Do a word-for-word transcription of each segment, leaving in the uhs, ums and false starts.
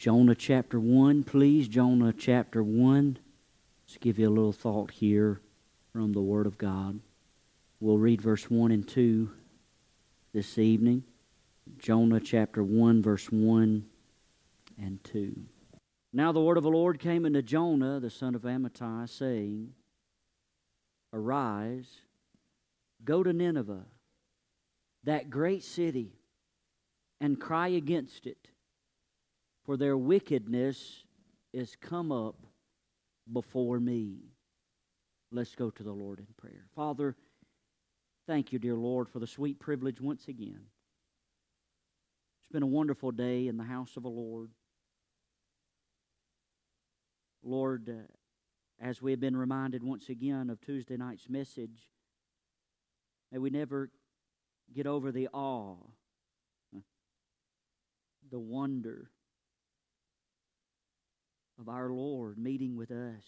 Jonah chapter one, please. Jonah chapter one. Let's give you a little thought here from the Word of God. We'll read verse one and two this evening. Jonah chapter one, verse one and two. Now the word of the Lord came unto Jonah, the son of Amittai, saying, Arise, go to Nineveh, that great city, and cry against it, for their wickedness is come up before me. Let's go to the Lord in prayer. Father, thank you, dear Lord, for the sweet privilege once again. It's been a wonderful day in the house of the Lord. Lord, uh, as we have been reminded once again of Tuesday night's message, may we never get over the awe, the wonder of our Lord meeting with us.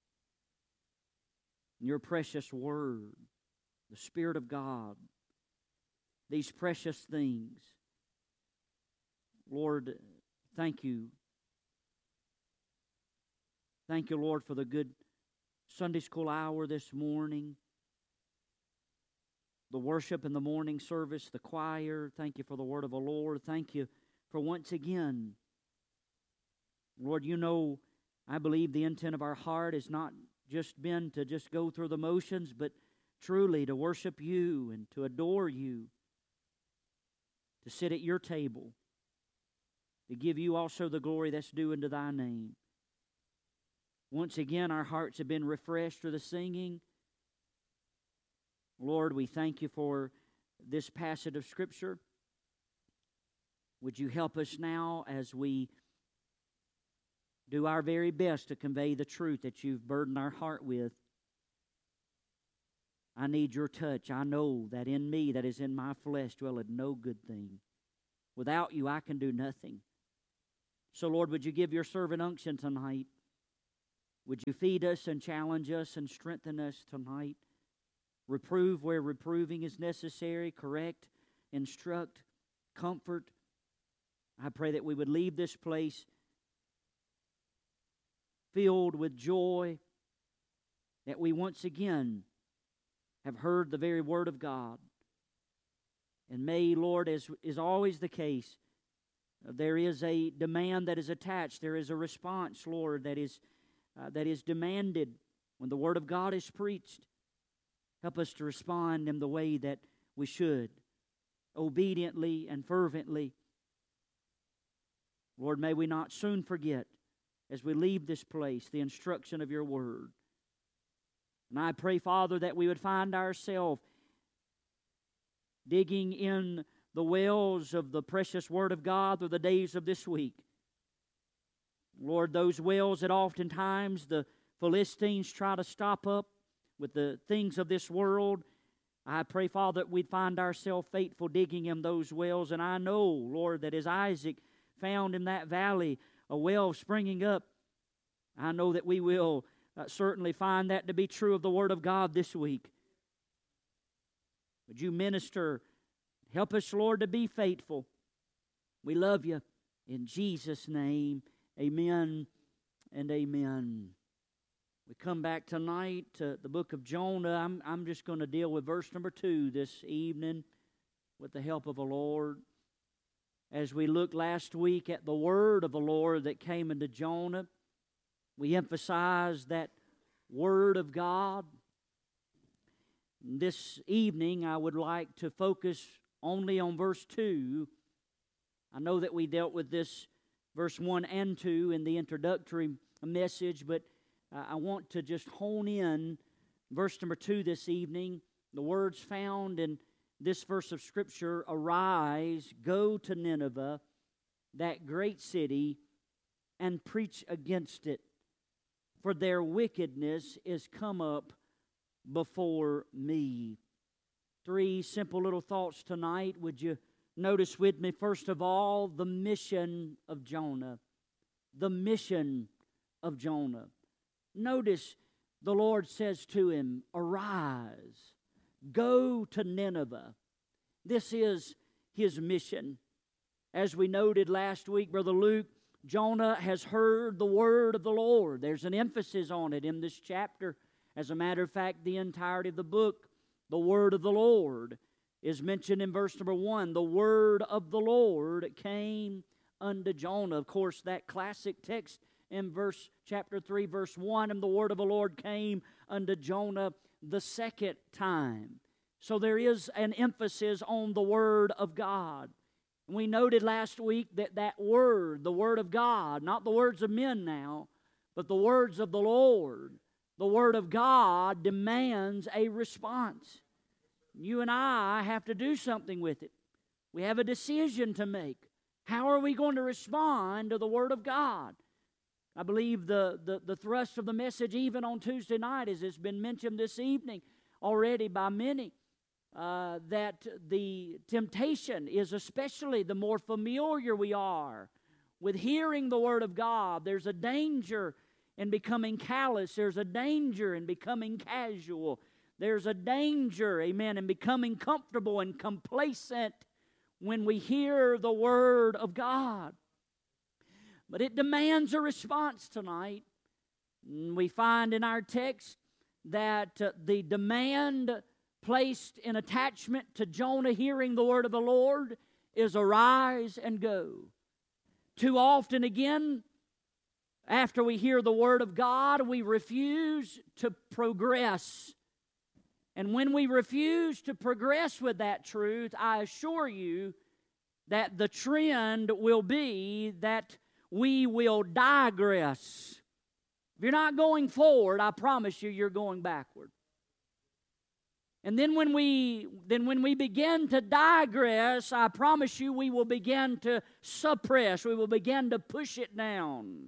Your precious Word, the Spirit of God, these precious things. Lord, thank you. Thank you, Lord, for the good Sunday school hour this morning, the worship in the morning service, the choir. Thank you for the word of the Lord. Thank you for once again, Lord, you know, I believe the intent of our heart has not just been to just go through the motions, but truly to worship you and to adore you, to sit at your table, to give you also the glory that's due unto thy name. Once again, our hearts have been refreshed through the singing. Lord, we thank you for this passage of Scripture. Would you help us now as we do our very best to convey the truth that you've burdened our heart with? I need your touch. I know that in me, that is in my flesh, dwelleth no good thing. Without you, I can do nothing. So, Lord, would you give your servant unction tonight? Would you feed us and challenge us and strengthen us tonight? Reprove where reproving is necessary, correct, instruct, comfort. I pray that we would leave this place filled with joy, that we once again have heard the very Word of God. And may, Lord, as is always the case, there is a demand that is attached. There is a response, Lord, that is Uh, that is demanded when the Word of God is preached. Help us to respond in the way that we should, obediently and fervently. Lord, may we not soon forget, as we leave this place, the instruction of your Word. And I pray, Father, that we would find ourselves digging in the wells of the precious Word of God through the days of this week. Lord, those wells that oftentimes the Philistines try to stop up with the things of this world, I pray, Father, that we'd find ourselves faithful digging in those wells. And I know, Lord, that as Isaac found in that valley a well springing up, I know that we will uh, certainly find that to be true of the Word of God this week. Would you minister? Help us, Lord, to be faithful. We love you. In Jesus' name, amen and amen. We come back tonight to the book of Jonah. I'm, I'm just going to deal with verse number two this evening with the help of the Lord. As we looked last week at the word of the Lord that came into Jonah, we emphasized that word of God. This evening I would like to focus only on verse two. I know that we dealt with this verse one and two in the introductory message, but uh, I want to just hone in verse number two this evening. The words found in this verse of Scripture, Arise, go to Nineveh, that great city, and preach against it, for their wickedness is come up before me. Three simple little thoughts tonight. Would you notice with me, first of all, the mission of Jonah. The mission of Jonah. Notice the Lord says to him, Arise, go to Nineveh. This is his mission. As we noted last week, Brother Luke Jonah has heard the word of the Lord. There's an emphasis on it in this chapter. As a matter of fact, the entirety of the book, the word of the Lord, is mentioned in verse number one. The word of the Lord came unto Jonah. Of course, that classic text in verse chapter three, verse one, and the word of the Lord came unto Jonah the second time. So there is an emphasis on the word of God. We noted last week that that word, the word of God, not the words of men now, but the words of the Lord, the word of God demands a response. You and I have to do something with it. We have a decision to make. How are we going to respond to the word of God? I believe the, the, the thrust of the message, even on Tuesday night, as it's been mentioned this evening already by many, Uh, that the temptation is, especially the more familiar we are with hearing the Word of God, there's a danger in becoming callous. There's a danger in becoming casual. There's a danger, amen, in becoming comfortable and complacent when we hear the Word of God. But it demands a response tonight. We find in our text that uh, the demand placed in attachment to Jonah hearing the word of the Lord is arise and go. Too often again, after we hear the word of God, we refuse to progress. And when we refuse to progress with that truth, I assure you that the trend will be that we will digress. If you're not going forward, I promise you, you're going backward. And then when we then when we begin to digress, I promise you we will begin to suppress. We will begin to push it down.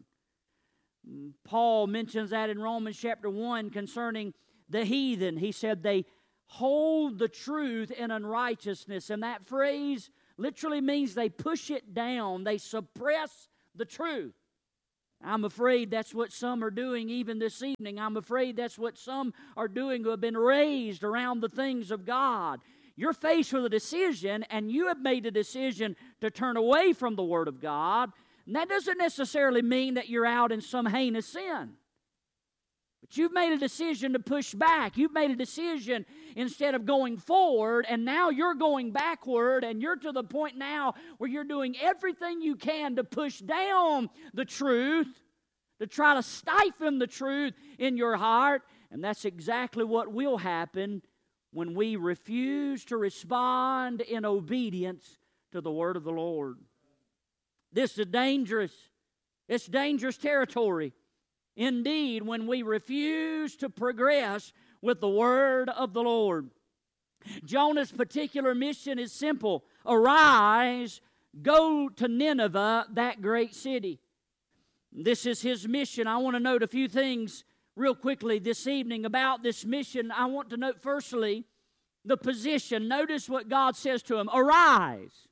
Paul mentions that in Romans chapter one concerning the heathen. He said they hold the truth in unrighteousness. And that phrase literally means they push it down. They suppress the truth. I'm afraid that's what some are doing even this evening. I'm afraid that's what some are doing who have been raised around the things of God. You're faced with a decision, and you have made a decision to turn away from the Word of God. And that doesn't necessarily mean that you're out in some heinous sin. But you've made a decision to push back. You've made a decision instead of going forward, and now you're going backward, and you're to the point now where you're doing everything you can to push down the truth, to try to stifle the truth in your heart. And that's exactly what will happen when we refuse to respond in obedience to the word of the Lord. This is dangerous. It's dangerous territory. Indeed, when we refuse to progress with the word of the Lord. Jonah's particular mission is simple. Arise, go to Nineveh, that great city. This is his mission. I want to note a few things real quickly this evening about this mission. I want to note firstly the position. Notice what God says to him. Arise.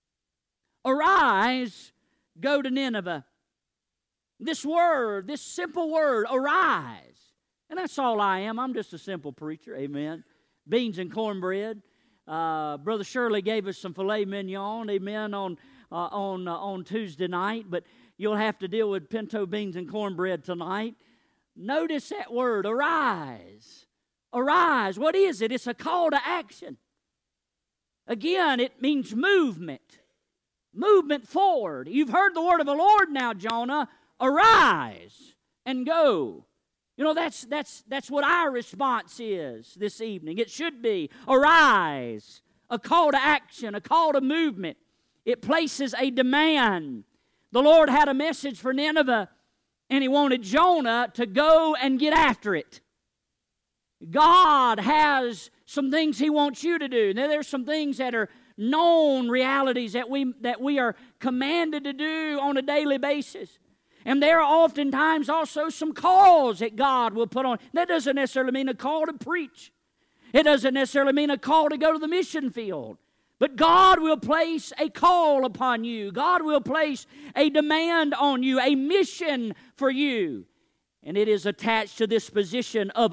Arise, go to Nineveh. This word, this simple word, arise. And that's all I am. I'm just a simple preacher, amen. Beans and cornbread. Uh, Brother Shirley gave us some filet mignon, amen, on, uh, on, uh, on Tuesday night. But you'll have to deal with pinto beans and cornbread tonight. Notice that word, arise. Arise. What is it? It's a call to action. Again, it means movement. Movement forward. You've heard the word of the Lord now, Jonah. Arise and go. You know, that's that's that's what our response is this evening. It should be arise, a call to action, a call to movement. It places a demand. The Lord had a message for Nineveh, and He wanted Jonah to go and get after it. God has some things He wants you to do. Now, there's some things that are known realities that we that we are commanded to do on a daily basis. And there are oftentimes also some calls that God will put on. That doesn't necessarily mean a call to preach. It doesn't necessarily mean a call to go to the mission field. But God will place a call upon you. God will place a demand on you, a mission for you. And it is attached to this position of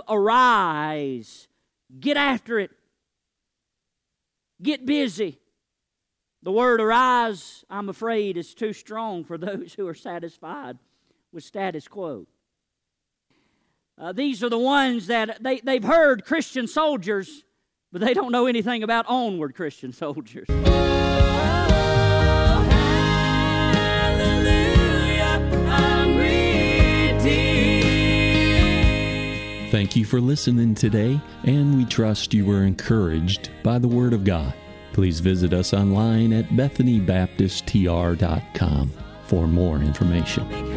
arise. Get after it. Get busy. The word arise, I'm afraid, is too strong for those who are satisfied with status quo. Uh, these are the ones that they, they've heard Christian soldiers, but they don't know anything about onward Christian soldiers. Thank you for listening today, and we trust you were encouraged by the Word of God. Please visit us online at bethany baptist t r dot com for more information.